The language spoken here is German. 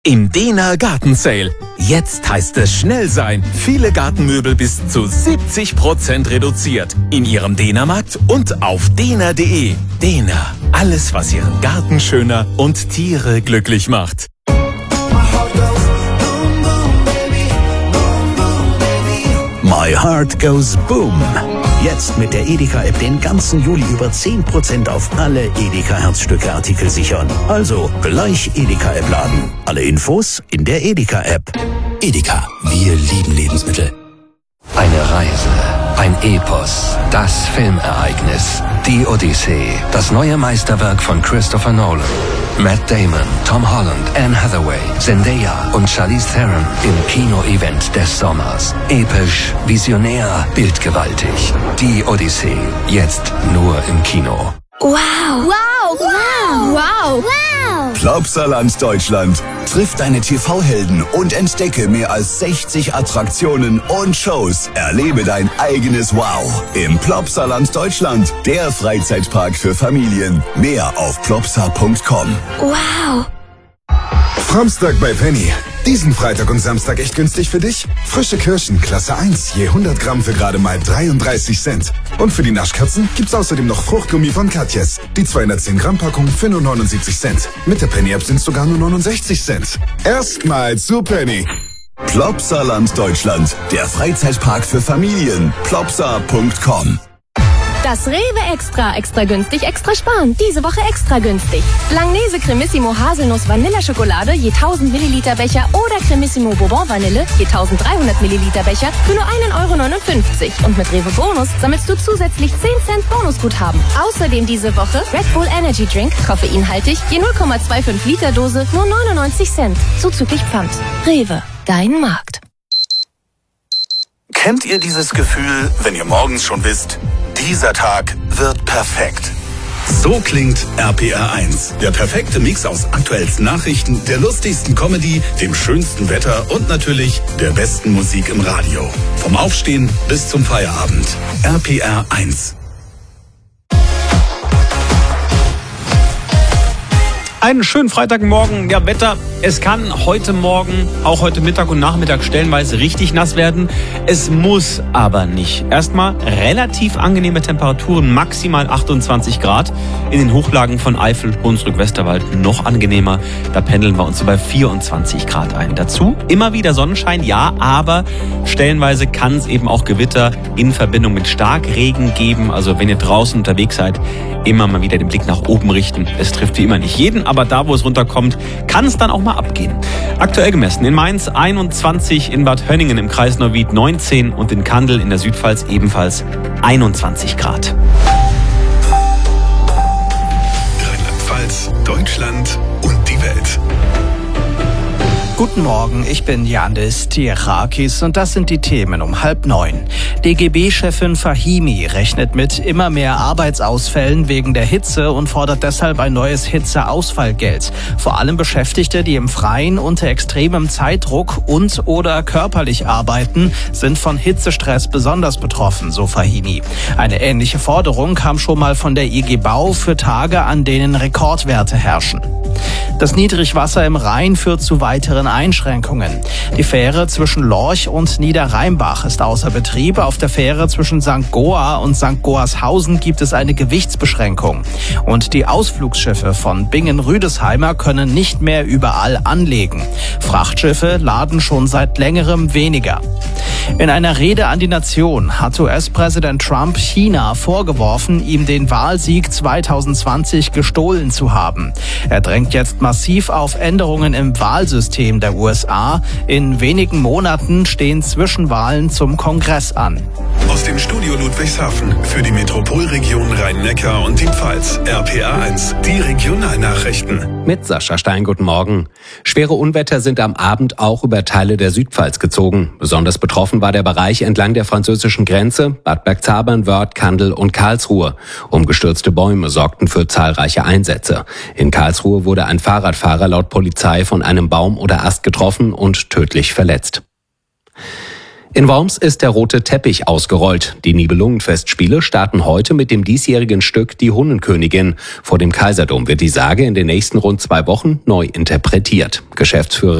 Im Dehner Gartensale. Jetzt heißt es schnell sein. Viele Gartenmöbel bis zu 70% reduziert. In Ihrem Dehnermarkt und auf dehner.de. Dehner. Alles, was Ihren Garten schöner und Tiere glücklich macht. My Heart Goes Boom. Jetzt mit der Edeka-App den ganzen Juli über 10% auf alle Edeka-Herzstücke-Artikel sichern. Also gleich Edeka-App laden. Alle Infos in der Edeka-App. Edeka, wir lieben Lebensmittel. Eine Reise, ein Epos, das Filmereignis, die Odyssee, das neue Meisterwerk von Christopher Nolan. Matt Damon, Tom Holland, Anne Hathaway, Zendaya und Charlize Theron im Kino-Event des Sommers. Episch, visionär, bildgewaltig. Die Odyssee, jetzt nur im Kino. Wow! Wow! Wow! Wow! Wow! Plopsaland Deutschland. Triff deine TV-Helden und entdecke mehr als 60 Attraktionen und Shows. Erlebe dein eigenes Wow im Plopsaland Deutschland, der Freizeitpark für Familien. Mehr auf plopsa.com. Wow! Samstag bei Penny. Diesen Freitag und Samstag echt günstig für dich? Frische Kirschen, Klasse 1, je 100 Gramm für gerade mal 33 Cent. Und für die Naschkatzen gibt's außerdem noch Fruchtgummi von Katjes. Die 210 Gramm Packung für nur 79 Cent. Mit der Penny-App sind's sogar nur 69 Cent. Erstmal zu Penny. Plopsaland Deutschland, der Freizeitpark für Familien. Plopsa.com. Das Rewe Extra günstig, extra sparen. Diese Woche extra günstig. Langnese Cremissimo Haselnuss Vanilleschokolade je 1000 Milliliter Becher oder Cremissimo Bourbon Vanille je 1300 Milliliter Becher für nur 1,59 €. Und mit Rewe Bonus sammelst du zusätzlich 10 Cent Bonusguthaben. Außerdem diese Woche Red Bull Energy Drink, koffeinhaltig, je 0,25 Liter Dose, nur 99 Cent. Zuzüglich Pfand. Rewe, dein Markt. Kennt ihr dieses Gefühl, wenn ihr morgens schon wisst, dieser Tag wird perfekt? So klingt RPR 1. Der perfekte Mix aus aktuellsten Nachrichten, der lustigsten Comedy, dem schönsten Wetter und natürlich der besten Musik im Radio. Vom Aufstehen bis zum Feierabend. RPR 1. Einen schönen Freitagmorgen. Ja, Wetter, es kann heute Morgen, auch heute Mittag und Nachmittag stellenweise richtig nass werden. Es muss aber nicht. Erstmal relativ angenehme Temperaturen, maximal 28 Grad. In den Hochlagen von Eifel, Hunsrück, Westerwald noch angenehmer. Da pendeln wir uns so bei 24 Grad ein. Dazu immer wieder Sonnenschein, ja, aber stellenweise kann es eben auch Gewitter in Verbindung mit Starkregen geben. Also wenn ihr draußen unterwegs seid, immer mal wieder den Blick nach oben richten. Es trifft wie immer nicht jeden, aber da, wo es runterkommt, kann es dann auch mal abgehen. Aktuell gemessen in Mainz 21, in Bad Hönningen im Kreis Neuwied 19 und in Kandel in der Südpfalz ebenfalls 21 Grad. Rheinland-Pfalz, Deutschland und die Welt. Guten Morgen, ich bin Yandis Tirakis und das sind die Themen um 8:30. DGB-Chefin Fahimi rechnet mit immer mehr Arbeitsausfällen wegen der Hitze und fordert deshalb ein neues Hitzeausfallgeld. Vor allem Beschäftigte, die im Freien unter extremem Zeitdruck und oder körperlich arbeiten, sind von Hitzestress besonders betroffen, so Fahimi. Eine ähnliche Forderung kam schon mal von der IG Bau für Tage, an denen Rekordwerte herrschen. Das Niedrigwasser im Rhein führt zu weiteren Einschränkungen. Die Fähre zwischen Lorch und Niederrheinbach ist außer Betrieb. Auf der Fähre zwischen St. Goar und St. Goarshausen gibt es eine Gewichtsbeschränkung. Und die Ausflugsschiffe von Bingen-Rüdesheimer können nicht mehr überall anlegen. Frachtschiffe laden schon seit längerem weniger. In einer Rede an die Nation hat US-Präsident Trump China vorgeworfen, ihm den Wahlsieg 2020 gestohlen zu haben. Er drängt jetzt massiv auf Änderungen im Wahlsystem der USA. In wenigen Monaten stehen Zwischenwahlen zum Kongress an. Aus dem Studio Ludwigshafen für die Metropolregion Rhein-Neckar und die Pfalz. RPR 1, die Regionalnachrichten. Mit Sascha Stein, guten Morgen. Schwere Unwetter sind am Abend auch über Teile der Südpfalz gezogen. Besonders betroffen war der Bereich entlang der französischen Grenze, Bad Bergzabern, Wörth, Kandel und Karlsruhe. Umgestürzte Bäume sorgten für zahlreiche Einsätze. In Karlsruhe wurde ein Fahrradfahrer laut Polizei von einem Baum oder Ast getroffen und tödlich verletzt. In Worms ist der rote Teppich ausgerollt. Die Nibelungenfestspiele starten heute mit dem diesjährigen Stück Die Hunnenkönigin. Vor dem Kaiserdom wird die Sage in den nächsten rund 2 Wochen neu interpretiert. Geschäftsführer